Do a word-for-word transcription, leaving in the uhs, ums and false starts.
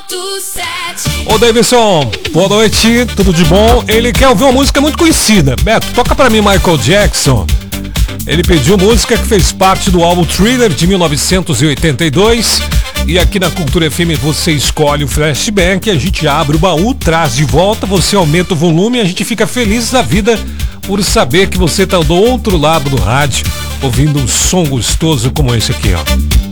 Ô Davidson, boa noite, tudo de bom? Ele quer ouvir uma música muito conhecida. Beto, toca pra mim Michael Jackson. Ele pediu música que fez parte do álbum Thriller de mil novecentos e oitenta e dois. E aqui na Cultura F M você escolhe o flashback, a gente abre o baú, traz de volta, você aumenta o volume e a gente fica feliz da vida por saber que você tá do outro lado do rádio, ouvindo um som gostoso como esse aqui, ó.